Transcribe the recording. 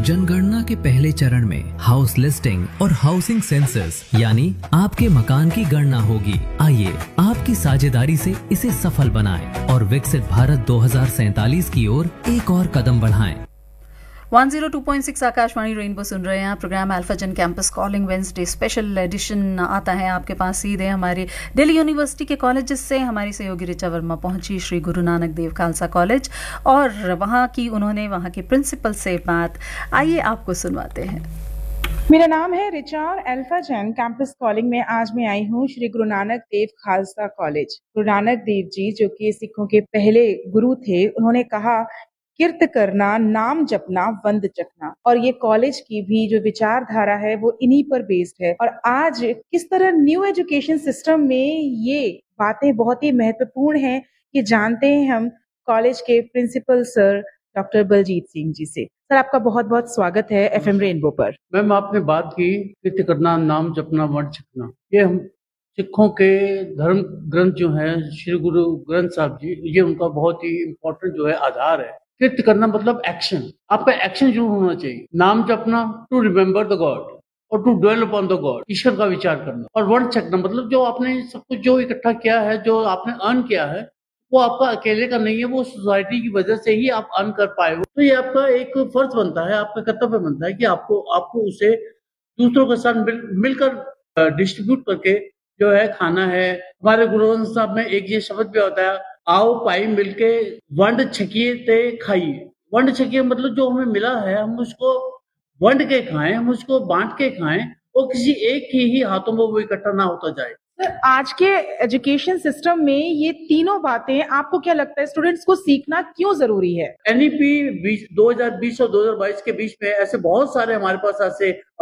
जनगणना के पहले चरण में हाउस लिस्टिंग और हाउसिंग सेंसस यानी आपके मकान की गणना होगी। आइए आपकी साझेदारी से इसे सफल बनाएं और विकसित भारत 2047 की ओर एक और कदम बढ़ाएं। 102.6 आकाशवाणी रेनबो सुन रहे हैं। प्रोग्राम अल्फा जन campus calling Wednesday special edition आता है आपके पास सीधे हमारे दिल्ली यूनिवर्सिटी के कॉलेजेस से। हमारी सहयोगी ऋचा वर्मा पहुंची श्री गुरु नानक देव खालसा कॉलेज और वहां की उन्होंने वहां के प्रिंसिपल से बात। आइए आपको सुनवाते हैं। मेरा नाम है ऋचा और अल्फा जन कैंपस कॉलिंग में आज मैं आई हूँ श्री गुरु नानक देव खालसा कॉलेज। गुरु नानक देव जी जो कि सिखों के पहले गुरु थे, उन्होंने कहा किर्त करना, नाम जपना, वंद चखना। और ये कॉलेज की भी जो विचारधारा है वो इन्हीं पर बेस्ड है। और आज किस तरह न्यू एजुकेशन सिस्टम में ये बातें बहुत ही महत्वपूर्ण हैं कि जानते हैं हम कॉलेज के principal sir doctor Baljeet Singh ji से। सर, आपका बहुत बहुत स्वागत है एफएम रेनबो पर। मैम, आपने बात की किर्त करना, नाम जपना, वंद चखना। ये हम सिखों के धर्म ग्रंथ जो है श्री गुरु ग्रंथ साहब जी, ये उनका बहुत ही इम्पोर्टेंट जो है आधार है। कृत्य करना मतलब एक्शन, आपका एक्शन जरूर होना चाहिए। नाम जपना, टू रिमेम्बर द गॉड और to dwell upon the God, ईश्वर का विचार करना। और वंड चखना मतलब जो आपने सब कुछ जो इकट्ठा किया है, जो आपने अर्न किया है, वो आपका अकेले का नहीं है, वो सोसाइटी की वजह से ही आप अर्न कर पाए हो। तो ये आपका एक फर्ज बनता है, आपका कर्तव्य बनता है कि आपको उसे दूसरों के साथ मिलकर डिस्ट्रीब्यूट करके जो है खाना है। हमारे गुरु ग्रंथ साहब में एक ये शब्द भी होता है, आओ पाई मिलके वंड छकिए ते खाइए। वंड छकिए मतलब जो हमें मिला है हम उसको वंड के खाएं, हम उसको बांट के खाएं, और किसी एक के ही हाथों में वो इकट्ठा ना होता जाए। सर, आज के एजुकेशन सिस्टम में ये तीनों बातें आपको क्या लगता है स्टूडेंट्स को सीखना क्यों जरूरी है? एनईपी 2020 और 2022 के बीच में ऐसे बहुत सारे हमारे पास ऐसे